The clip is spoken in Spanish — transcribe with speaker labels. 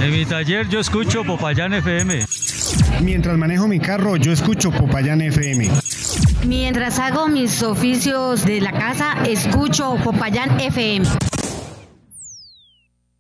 Speaker 1: En mi taller yo escucho Popayán FM.
Speaker 2: Mientras manejo mi carro, yo escucho Popayán FM.
Speaker 3: Mientras hago mis oficios de la casa, escucho Popayán FM.